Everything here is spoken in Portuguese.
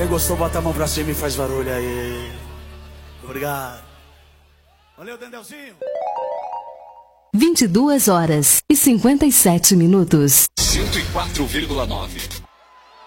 Quem gostou, bota a mão pra cima e faz barulho aí. Obrigado. Valeu, Dendelzinho. 22h57. 104,9.